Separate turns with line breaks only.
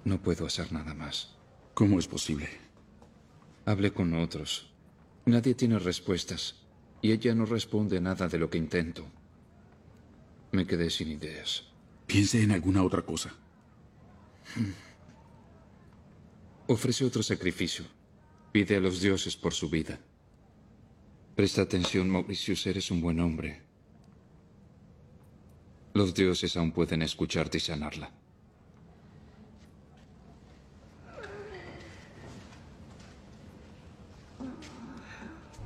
No puedo hacer nada más.
¿Cómo es posible?
Hablé con otros. Nadie tiene respuestas. Y ella no responde a nada de lo que intento. Me quedé sin ideas.
Piense en alguna otra cosa.
Ofrece otro sacrificio. Pide a los dioses por su vida. Presta atención, Mauritius, eres un buen hombre. Los dioses aún pueden escucharte y sanarla.